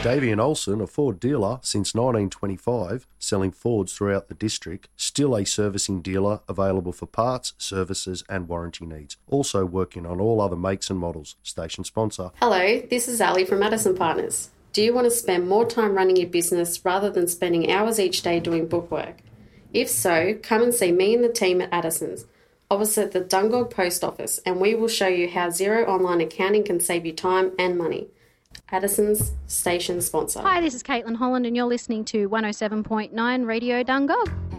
Davian Olsen, a Ford dealer since 1925, selling Fords throughout the district, still a servicing dealer available for parts, services and warranty needs. Also working on all other makes and models. Station sponsor. Hello, this is Ali from Addison Partners. Do you want to spend more time running your business rather than spending hours each day doing bookwork? If so, come and see me and the team at Addison's, opposite the Dungog Post Office, and we will show you how Xero online accounting can save you time and money. Addison's station sponsor. Hi, this is Caitlin Holland and you're listening to 107.9 Radio Dungog.